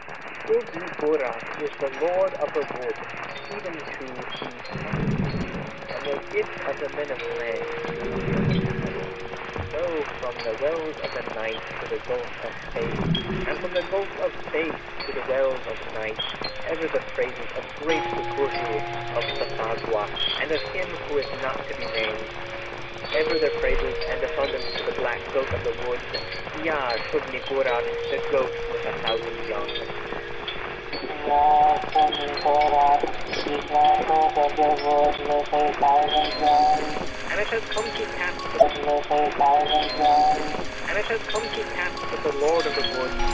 Yogi Gorak is the lord of the wood, even to and the gift of the men of land to so from the wells of the night to the gulf of space, and from the gulf of space to the wells of night, ever the praises of great Guru of Sathagwa, and of him who is not to be named. Ever the praises and abundance to the black goat of the woods, Ya Shubni Gorak, the goat with 1,000 young. And it has come to pass that the Lord of the woods